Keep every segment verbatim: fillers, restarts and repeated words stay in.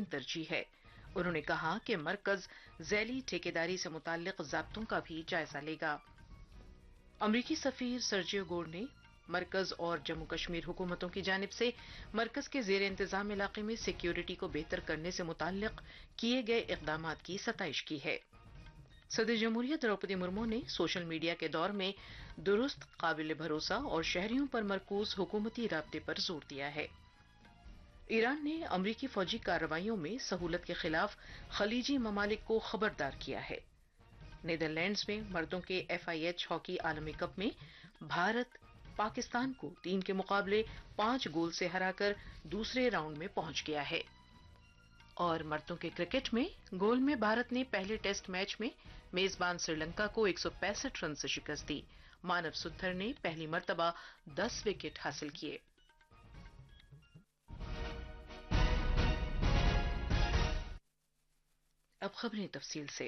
ترجیح ہے. انہوں نے کہا کہ مرکز ذیلی ٹھیکیداری سے متعلق ضابطوں کا بھی جائزہ لے گا. امریکی سفیر سرجیو گور نے مرکز اور جموں کشمیر حکومتوں کی جانب سے مرکز کے زیر انتظام علاقے میں سیکیورٹی کو بہتر کرنے سے متعلق کیے گئے اقدامات کی ستائش کی ہے. صدر جمہوریہ دروپدی مرمو نے سوشل میڈیا کے دور میں درست، قابل بھروسہ اور شہریوں پر مرکوز حکومتی رابطے پر زور دیا ہے. ایران نے امریکی فوجی کارروائیوں میں سہولت کے خلاف خلیجی ممالک کو خبردار کیا ہے. نیدرلینڈز میں مردوں کے ایف آئی ایچ ہاکی عالمی کپ میں بھارت پاکستان کو تین کے مقابلے پانچ گول سے ہرا کر دوسرے راؤنڈ میں پہنچ گیا ہے. اور مردوں کے کرکٹ میں گول میں بھارت نے پہلے ٹیسٹ میچ میں میزبان سری لنکا کو ایک سو پینسٹھ رن سے شکست دی. مانو سدھر نے پہلی مرتبہ دس وکٹ حاصل کیے. اب خبریں تفصیل سے.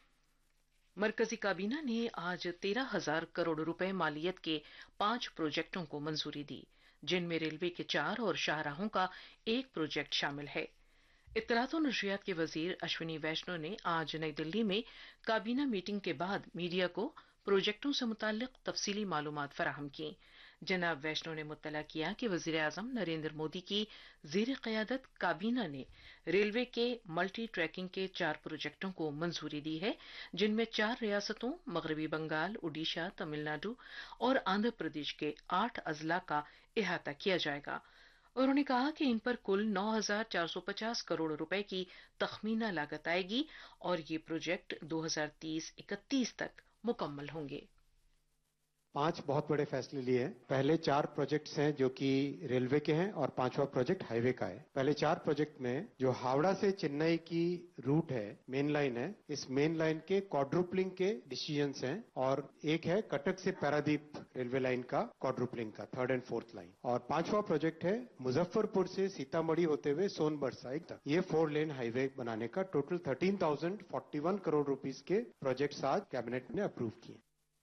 مرکزی کابینہ نے آج تیرہ ہزار کروڑ روپے مالیت کے پانچ پروجیکٹوں کو منظوری دی، جن میں ریلوے کے چار اور شاہراہوں کا ایک پروجیکٹ شامل ہے. اطلاعات و نشریات کے وزیر اشونی ویشنو نے آج نئی دلی میں کابینہ میٹنگ کے بعد میڈیا کو پروجیکٹوں سے متعلق تفصیلی معلومات فراہم کی. جناب ویشنو نے مطلع کیا کہ وزیر اعظم نریندر مودی کی زیر قیادت کابینہ نے ریلوے کے ملٹی ٹریکنگ کے چار پروجیکٹوں کو منظوری دی ہے، جن میں چار ریاستوں مغربی بنگال، اڈیشہ، تمل ناڈو اور آندھرا پردیش کے آٹھ اضلاع کا احاطہ کیا جائے گا. انہوں نے کہا کہ ان پر کل نو ہزار چار سو پچاس کروڑ روپے کی تخمینہ لاگت آئے گی اور یہ پروجیکٹ دو ہزار تیس اکتیس تک مکمل ہوں گے. پانچ بہت بڑے فیصلے لیے ہیں. پہلے چار پروجیکٹس ہیں جو کہ ریلوے کے ہیں اور پانچواں پروجیکٹ ہائی وے کا ہے. پہلے چار پروجیکٹ میں جو ہاوڑا سے چنئی کی روٹ ہے، مین لائن ہے، اس مین لائن کے کوڈروپلنگ کے ڈیسیژنز ہیں، اور ایک ہے کٹک سے پیرادیپ ریلوے لائن کا کوڈروپلنگ کا تھرڈ اینڈ فورتھ لائن. اور پانچواں پروجیکٹ ہے مظفر پور سے سیتا مڑھی ہوتے ہوئے سون برسائی تک یہ فور لین ہائی وے بنانے کا total thirteen thousand forty one crore rupees کے پروجیکٹس آج کیبنٹ نے اپروو کیے.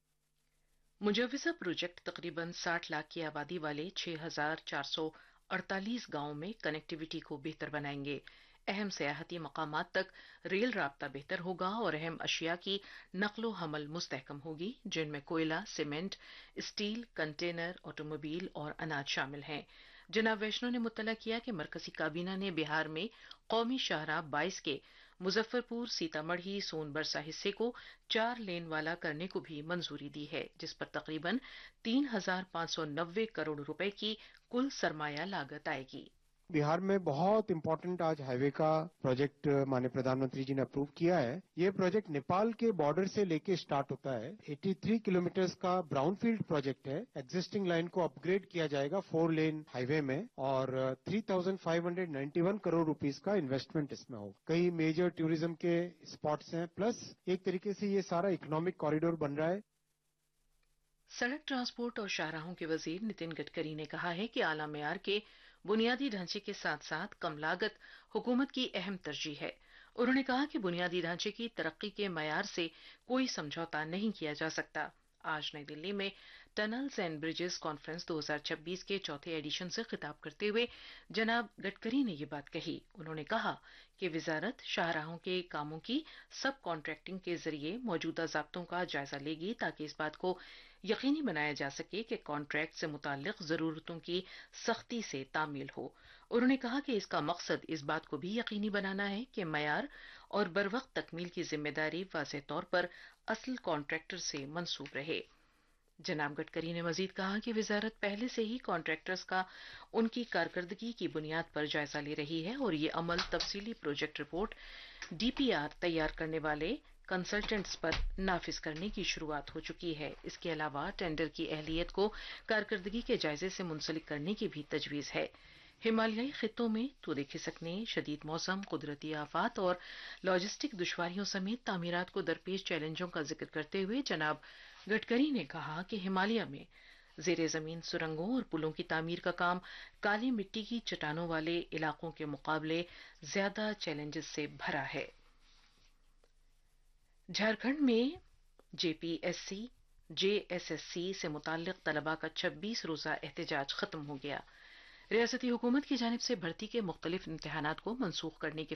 مجوزہ پروجیکٹ تقریباً ساٹھ لاکھ کی آبادی والے چھ ہزار چار سو اڑتالیس گاؤں میں کنیکٹیویٹی کو بہتر بنائیں گے. اہم سیاحتی مقامات تک ریل رابطہ بہتر ہوگا اور اہم اشیاء کی نقل و حمل مستحکم ہوگی، جن میں کوئلہ، cement, steel, container, auto mobile اور اناج شامل ہیں. جناب ویشنو نے مطلع کیا کہ مرکزی کابینہ نے بہار میں قومی شاہراہ بائیس کے مظفر پور سیتا مڑھی سون برسا حصے کو چار لین والا کرنے کو بھی منظوری دی ہے، جس پر تقریباً تین ہزار پانچ سو نوے کروڑ روپے کی کل سرمایہ لاگت آئے گی. بہار میں بہت امپورٹنٹ آج ہائی وے کا پروجیکٹ مانیہ پردھان منتری جی نے اپروو کیا ہے. یہ پروجیکٹ نیپال کے بارڈر سے لے کے سٹارٹ ہوتا ہے. تراسی کلومیٹرز کا براؤن فیلڈ پروجیکٹ ہے. ایگزسٹنگ لائن کو اپ گریڈ کیا جائے گا فور لین ہائی وے میں، اور تین ہزار پانچ سو اکیانوے کروڑ روپیز کا انویسٹمنٹ اس میں ہوگا. کئی میجر ٹوریزم کے اسپاٹس ہیں، پلس ایک طریقے سے یہ سارا اکنامک کوریڈور بن رہا ہے. سڑک ٹرانسپورٹ اور شاہراہوں کے وزیر نتن گڈکری نے کہا ہے کہ اعلی معیار کے بنیادی ڈھانچے کے ساتھ ساتھ کم لاگت حکومت کی اہم ترجیح ہے. انہوں نے کہا کہ بنیادی ڈھانچے کی ترقی کے معیار سے کوئی سمجھوتا نہیں کیا جا سکتا. آج نئی دلی میں ٹنلز اینڈ برجز کانفرنس دو ہزار چھبیس کے چوتھے ایڈیشن سے خطاب کرتے ہوئے جناب گڈکری نے یہ بات کہی. انہوں نے کہا کہ وزارت شاہراہوں کے کاموں کی سب کانٹریکٹنگ کے ذریعے موجودہ ضابطوں کا جائزہ لے گی تاکہ اس بات کو یقینی بنایا جا سکے کہ کانٹریکٹ سے متعلق ضرورتوں کی سختی سے تعمیل ہو. انہوں نے کہا کہ اس کا مقصد اس بات کو بھی یقینی بنانا ہے کہ معیار اور بروقت تکمیل کی ذمہ داری واضح طور پر اصل کانٹریکٹر سے منسوب رہے. جناب گڈکری نے مزید کہا کہ وزارت پہلے سے ہی کانٹریکٹرز کا ان کی کارکردگی کی بنیاد پر جائزہ لے رہی ہے اور یہ عمل تفصیلی project report D P R تیار کرنے والے کنسلٹنٹس پر نافذ کرنے کی شروعات ہو چکی ہے. اس کے علاوہ ٹینڈر کی اہلیت کو کارکردگی کے جائزے سے منسلک کرنے کی بھی تجویز ہے. ہمالیائی خطوں میں تودے کھسکنے، شدید موسم، قدرتی آفات اور لاجسٹک دشواریوں سمیت تعمیرات کو درپیش چیلنجوں کا ذکر کرتے ہوئے جناب گڈکری نے کہا کہ ہمالیہ میں زیر زمین سرنگوں اور پلوں کی تعمیر کا کام کالی مٹی کی چٹانوں والے علاقوں کے مقابلے زیادہ چیلنجز سے بھرا ہے. جھارکھنڈ میں جے P S C J S S C سے متعلق طلباء کا چھبیس روزہ احتجاج ختم ہو گیا. ریاستی حکومت کی جانب سے بھرتی کے مختلف امتحانات کو منسوخ کرنے کے